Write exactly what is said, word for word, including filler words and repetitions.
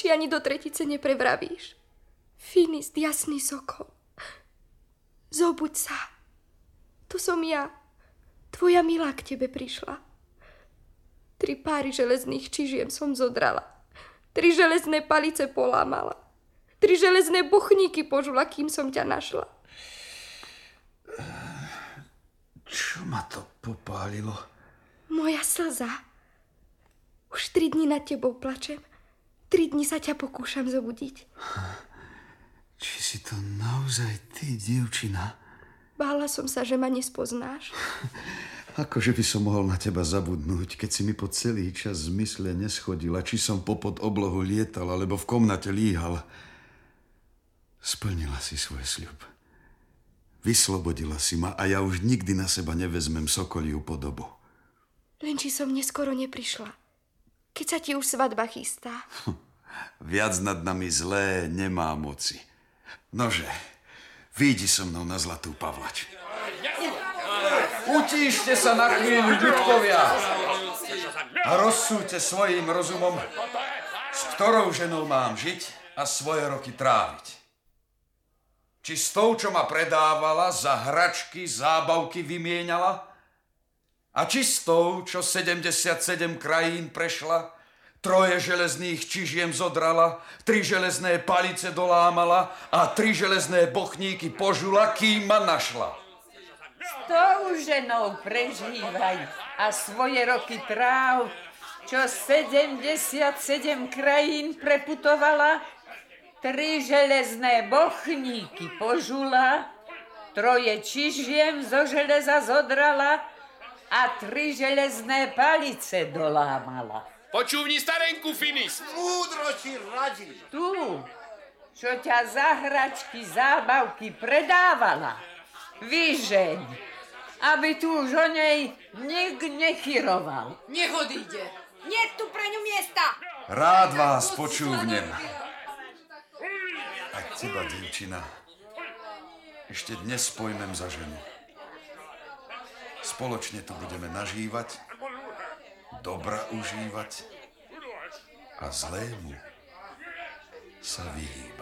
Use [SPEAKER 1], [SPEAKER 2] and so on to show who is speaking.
[SPEAKER 1] oči ani do tretice neprevravíš. Finist, jasný sokol. Zobuď sa. Tu som ja. Tvoja milá k tebe prišla. Tri páry železných čižiem som zodrala. Tri železné palice polámala. Tri železné bochníky požula, kým som ťa našla.
[SPEAKER 2] Čo ma to popálilo?
[SPEAKER 1] Moja slza. Už tri dni nad tebou plačem. Tri dni sa ťa pokúšam zobudiť.
[SPEAKER 2] Či si to naozaj ty, dievčina?
[SPEAKER 1] Bála som sa, že ma nespoznáš.
[SPEAKER 2] Akože by som mohol na teba zabudnúť, keď si mi po celý čas v zmysle neschodila, či som popod oblohu lietal, alebo v komnate líhal. Splnila si svoj sľub. Vyslobodila si ma a ja už nikdy na seba nevezmem sokoliu podobu.
[SPEAKER 1] Len či som neskoro neprišla. Keď sa ti už svadba chystá.
[SPEAKER 2] Viac nad nami zlé nemá moci. Nože, vyjdi so mnou na Zlatú Pavlač. Utíšte sa na chvíľu, ľudkovia, a rozsúďte svojím rozumom, s ktorou ženou mám žiť a svoje roky tráviť. Či s tou, čo ma predávala, za hračky, zábavky vymienala, a či s tou, čo sedemdesiatsedem krajín prešla, troje železných čižiem zodrala, tri železné palice dolámala a tri železné bochníky požula, kým ma našla.
[SPEAKER 3] S tou ženou prežívaj a svoje roky tráv, čo sedemdesiatsedem krajín preputovala, tri železné bochníky požula, troje čižiem zo železa zodrala a tri železné palice dolámala.
[SPEAKER 4] Počúvni starenku, Finis.
[SPEAKER 5] Múdro ti radí.
[SPEAKER 3] Tu, čo ťa za hračky, zábavky predávala, vyžeň, aby tu už o nej nik nechyroval.
[SPEAKER 6] Nech odíde. Nie tu pre ňu miesta.
[SPEAKER 2] Rád vás počúvnem. A teba, dievčina, ešte dnes pojmem za ženu. Spoločne tu budeme nažívať, dobra užívať a zlému sa vyhýbať.